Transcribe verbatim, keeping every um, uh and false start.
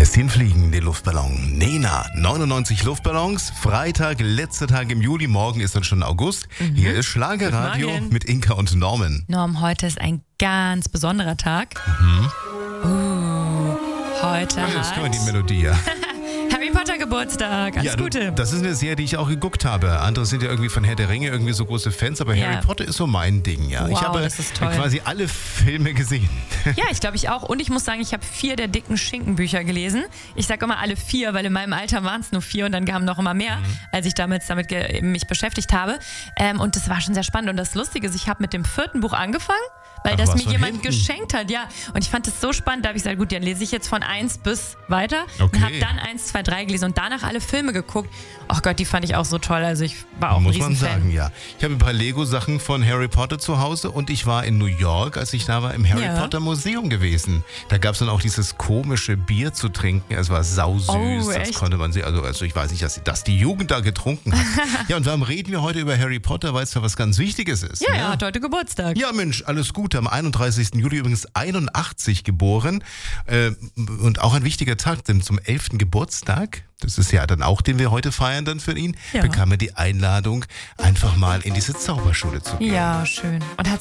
lässt ihn fliegen, den Luftballon. Nena, neunundneunzig Luftballons. Freitag, letzter Tag im Juli. Morgen ist dann schon August. Mhm. Hier ist Schlagerradio mit Inka und Norman. Norm, heute ist ein ganz besonderer Tag. Mhm. Uh, heute Ah, jetzt hat können wir die Melodie, ja. Harry Potter Geburtstag. Alles ja, du, Gute. Das ist eine Serie, die ich auch geguckt habe. Andere sind ja irgendwie von Herr der Ringe irgendwie so große Fans, aber Ja. Harry Potter ist so mein Ding, ja. Wow, ich habe das ist toll. quasi alle Filme gesehen. Ja, ich glaube ich auch. Und ich muss sagen, ich habe vier der dicken Schinkenbücher gelesen. Ich sage immer alle vier, weil in meinem Alter waren es nur vier und dann kamen noch immer mehr, mhm. als ich damals damit ge- mich beschäftigt habe. Ähm, und das war schon sehr spannend. Und das Lustige ist, ich habe mit dem vierten Buch angefangen, weil Ach, das was mir von jemand hinten? geschenkt hat. Ja. Und ich fand das so spannend, da habe ich gesagt, gut, dann lese ich jetzt von eins bis weiter Okay. und habe dann eins, zwei, drei gelesen und danach alle Filme geguckt. Ach Gott, die fand ich auch so toll. Also ich war auch Muss ein man Riesenfan. sagen, ja. Ich habe ein paar Lego-Sachen von Harry Potter zu Hause und ich war in New York, als ich da war, im Harry Ja. Potter Museum gewesen. Da gab es dann auch dieses komische Bier zu trinken. Es war sausüß. Oh, das echt? konnte man sehen. Also, also ich weiß nicht, dass, dass die Jugend da getrunken hat. Ja, und warum reden wir heute über Harry Potter? Weil es ja was ganz Wichtiges ist. Ja, ne? er hat heute Geburtstag. Ja, Mensch, alles Gute. Am einunddreißigsten Juli übrigens einundachtzig geboren. Äh, und auch ein wichtiger Tag, denn zum elften Geburtstag, das ist ja dann auch, den wir heute feiern dann für ihn, Ja. bekam er die Einladung, einfach mal in diese Zauberschule zu gehen. Ja, schön. Und hat